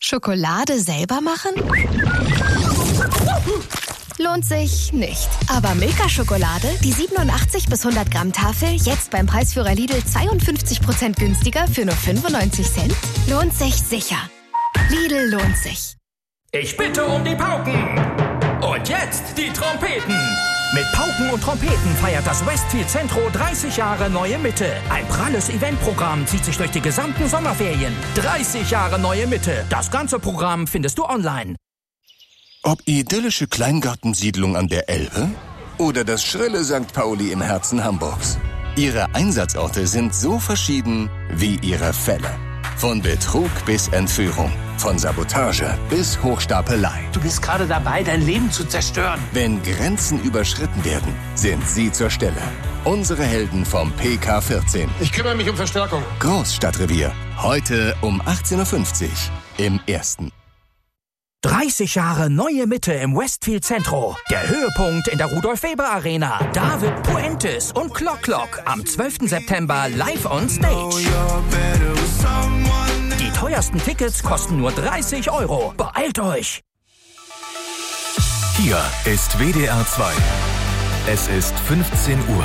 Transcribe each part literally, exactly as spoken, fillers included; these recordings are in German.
Schokolade selber machen? Lohnt sich nicht. Aber Milka-Schokolade, die siebenundachtzig bis hundert Gramm Tafel, jetzt beim Preisführer Lidl zweiundfünfzig Prozent günstiger für nur fünfundneunzig Cent? Lohnt sich sicher. Lidl lohnt sich. Ich bitte um die Pauken. Und jetzt die Trompeten. Mit Pauken und Trompeten feiert das Westfield Centro dreißig Jahre Neue Mitte. Ein pralles Eventprogramm zieht sich durch die gesamten Sommerferien. dreißig Jahre Neue Mitte. Das ganze Programm findest du online. Ob idyllische Kleingartensiedlung an der Elbe oder das schrille Sankt Pauli im Herzen Hamburgs. Ihre Einsatzorte sind so verschieden wie ihre Fälle. Von Betrug bis Entführung, von Sabotage bis Hochstapelei. Du bist gerade dabei, dein Leben zu zerstören. Wenn Grenzen überschritten werden, sind sie zur Stelle. Unsere Helden vom P K vierzehn. Ich kümmere mich um Verstärkung. Großstadtrevier. Heute um achtzehn Uhr fünfzig im Ersten. dreißig Jahre Neue Mitte im Westfield Centro. Der Höhepunkt in der Rudolf-Weber-Arena. David Puentes und Clock Clock am zwölften September live on stage. Die teuersten Tickets kosten nur dreißig Euro. Beeilt euch! Hier ist W D R zwei. Es ist fünfzehn Uhr.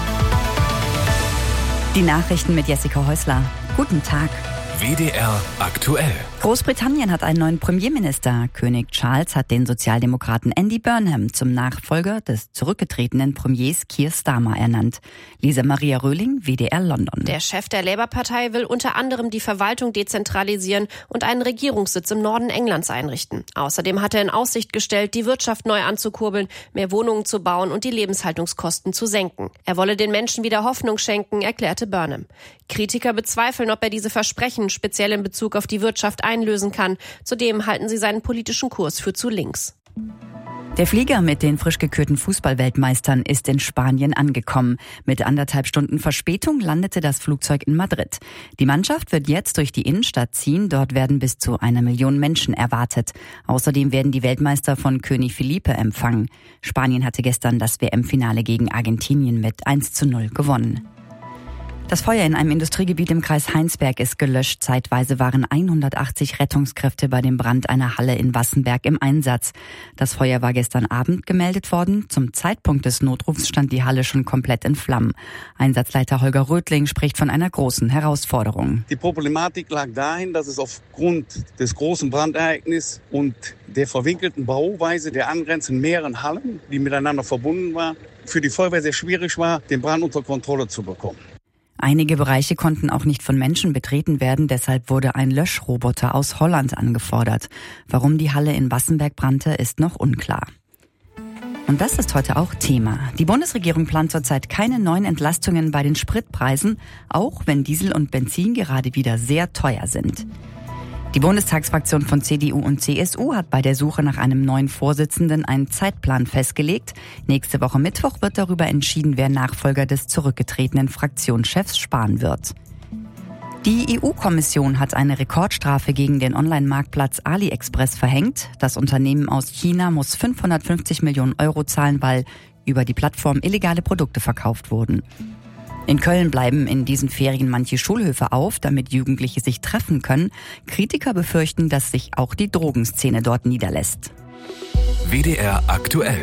Die Nachrichten mit Jessica Häusler. Guten Tag. W D R aktuell. Großbritannien hat einen neuen Premierminister. König Charles hat den Sozialdemokraten Andy Burnham zum Nachfolger des zurückgetretenen Premiers Keir Starmer ernannt. Lisa Maria Röhling, W D R London. Der Chef der Labour-Partei will unter anderem die Verwaltung dezentralisieren und einen Regierungssitz im Norden Englands einrichten. Außerdem hat er in Aussicht gestellt, die Wirtschaft neu anzukurbeln, mehr Wohnungen zu bauen und die Lebenshaltungskosten zu senken. Er wolle den Menschen wieder Hoffnung schenken, erklärte Burnham. Kritiker bezweifeln, ob er diese Versprechen speziell in Bezug auf die Wirtschaft einlösen kann. Zudem halten sie seinen politischen Kurs für zu links. Der Flieger mit den frisch gekürten Fußballweltmeistern ist in Spanien angekommen. Mit anderthalb Stunden Verspätung landete das Flugzeug in Madrid. Die Mannschaft wird jetzt durch die Innenstadt ziehen. Dort werden bis zu einer Million Menschen erwartet. Außerdem werden die Weltmeister von König Felipe empfangen. Spanien hatte gestern das W M-Finale gegen Argentinien mit eins zu null gewonnen. Das Feuer in einem Industriegebiet im Kreis Heinsberg ist gelöscht. Zeitweise waren hundertachtzig Rettungskräfte bei dem Brand einer Halle in Wassenberg im Einsatz. Das Feuer war gestern Abend gemeldet worden. Zum Zeitpunkt des Notrufs stand die Halle schon komplett in Flammen. Einsatzleiter Holger Rötling spricht von einer großen Herausforderung. Die Problematik lag dahin, dass es aufgrund des großen Brandereignisses und der verwinkelten Bauweise der angrenzenden mehreren Hallen, die miteinander verbunden waren, für die Feuerwehr sehr schwierig war, den Brand unter Kontrolle zu bekommen. Einige Bereiche konnten auch nicht von Menschen betreten werden, deshalb wurde ein Löschroboter aus Holland angefordert. Warum die Halle in Wassenberg brannte, ist noch unklar. Und das ist heute auch Thema. Die Bundesregierung plant zurzeit keine neuen Entlastungen bei den Spritpreisen, auch wenn Diesel und Benzin gerade wieder sehr teuer sind. Die Bundestagsfraktion von C D U und C S U hat bei der Suche nach einem neuen Vorsitzenden einen Zeitplan festgelegt. Nächste Woche Mittwoch wird darüber entschieden, wer Nachfolger des zurückgetretenen Fraktionschefs Spahn wird. Die E U-Kommission hat eine Rekordstrafe gegen den Online-Marktplatz AliExpress verhängt. Das Unternehmen aus China muss fünfhundertfünfzig Millionen Euro zahlen, weil über die Plattform illegale Produkte verkauft wurden. In Köln bleiben in diesen Ferien manche Schulhöfe auf, damit Jugendliche sich treffen können. Kritiker befürchten, dass sich auch die Drogenszene dort niederlässt. W D R aktuell.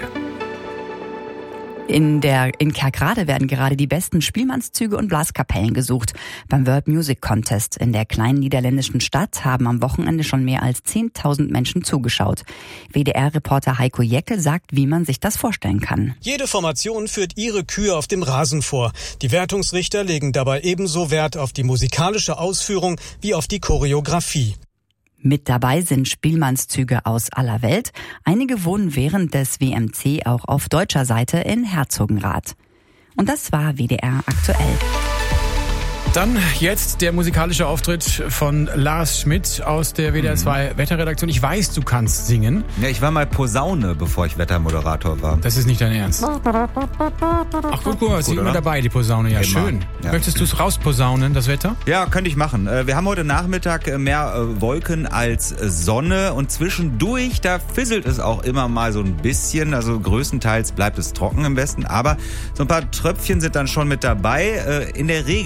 In der in Kerkrade werden gerade die besten Spielmannszüge und Blaskapellen gesucht. Beim World Music Contest in der kleinen niederländischen Stadt haben am Wochenende schon mehr als zehntausend Menschen zugeschaut. W D R-Reporter Heiko Jeckel sagt, wie man sich das vorstellen kann. Jede Formation führt ihre Kühe auf dem Rasen vor. Die Wertungsrichter legen dabei ebenso Wert auf die musikalische Ausführung wie auf die Choreografie. Mit dabei sind Spielmannszüge aus aller Welt. Einige wohnen während des W M C auch auf deutscher Seite in Herzogenrath. Und das war W D R aktuell. Dann jetzt der musikalische Auftritt von Lars Schmidt aus der W D R zwei Wetterredaktion. Ich weiß, du kannst singen. Ja, ich war mal Posaune, bevor ich Wettermoderator war. Das ist nicht dein Ernst. Ach guck, guck mal, ist immer dabei, die Posaune. Ja, immer. Schön. Ja. Möchtest du es rausposaunen, das Wetter? Ja, könnte ich machen. Wir haben heute Nachmittag mehr Wolken als Sonne und zwischendurch, da fisselt es auch immer mal so ein bisschen. Also größtenteils bleibt es trocken im Westen, aber so ein paar Tröpfchen sind dann schon mit dabei. In der Regel weht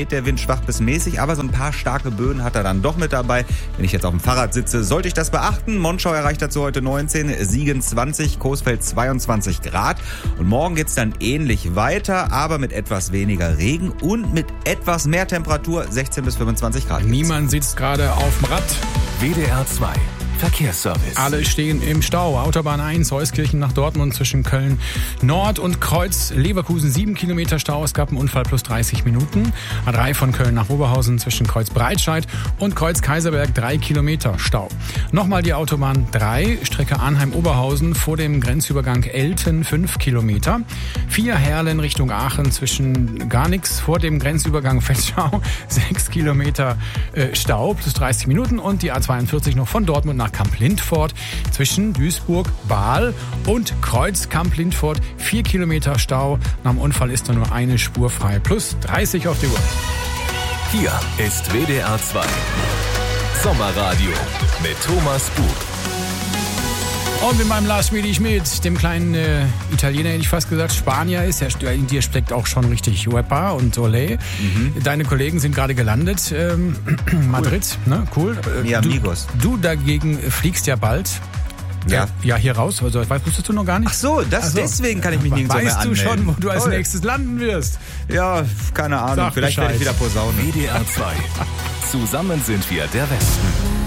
weht der Wind schwach bis mäßig, aber so ein paar starke Böen hat er dann doch mit dabei. Wenn ich jetzt auf dem Fahrrad sitze, sollte ich das beachten. Monschau erreicht dazu heute neunzehn, Siegen zwanzig, Coesfeld zweiundzwanzig Grad. Und morgen geht's dann ähnlich weiter, aber mit etwas weniger Regen und mit etwas mehr Temperatur, sechzehn bis fünfundzwanzig Grad. Niemand sitzt gerade auf dem Rad. W D R zwei Verkehrsservice. Alle stehen im Stau. Autobahn eins, Euskirchen nach Dortmund zwischen Köln Nord und Kreuz Leverkusen, sieben Kilometer Stau. Es gab einen Unfall plus dreißig Minuten. A drei von Köln nach Oberhausen zwischen Kreuz Breitscheid und Kreuz Kaiserberg, drei Kilometer Stau. Nochmal die Autobahn drei, Strecke Arnheim-Oberhausen vor dem Grenzübergang Elten, fünf Kilometer. vier Herlen Richtung Aachen zwischen Garnix vor dem Grenzübergang Fetschau, sechs Kilometer äh, Stau plus dreißig Minuten. Und die A zweiundvierzig noch von Dortmund nach Kamp-Lindfort zwischen Duisburg, Baal und Kreuz Kamp-Lindfort. Vier Kilometer Stau. Nach dem Unfall ist da nur eine Spur frei. Plus dreißig auf die Uhr. Hier ist W D R zwei Sommerradio mit Thomas Bug. Und mit meinem Lars Schmidt, dem kleinen äh, Italiener, hätte ich fast gesagt, Spanier ist. Er, in dir steckt auch schon richtig Rapper und Olé. Mhm. Deine Kollegen sind gerade gelandet. Ähm, Madrid, cool. Ne? Cool. Mi amigos. Du, du dagegen fliegst ja bald. Ja. Ja, hier raus. Also, weißt, wusstest du noch gar nicht? Ach so, das, also, deswegen kann ich mich nirgendwo mehr anmelden. Weißt du schon, wo du als Toll. nächstes landen wirst? Ja, keine Ahnung. Sag Vielleicht Bescheid. werde ich wieder posaunen. W D R zwei Zusammen sind wir der Westen.